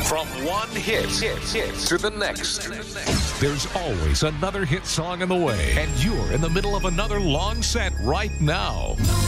From one hit to the next. There's always another hit song in the way, and you're in the middle of another long set right now.